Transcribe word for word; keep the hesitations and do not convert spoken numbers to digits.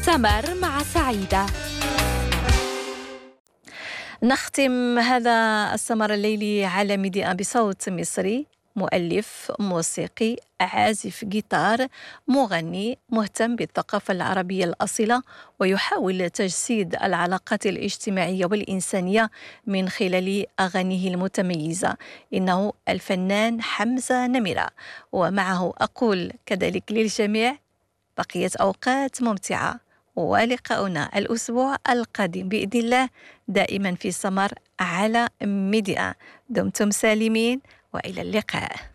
سمر مع سعيدة. نختم هذا السمر الليلي على ميديا بصوت مصري، مؤلف، موسيقي، عازف جيتار، مغني، مهتم بالثقافة العربية الأصيلة، ويحاول تجسيد العلاقات الاجتماعية والإنسانية من خلال أغانيه المتميزة. إنه الفنان حمزة نمرة، ومعه أقول كذلك للجميع بقية أوقات ممتعة، ولقاؤنا الأسبوع القادم بإذن الله دائما في سمر على ميديا. دمتم سالمين وإلى اللقاء.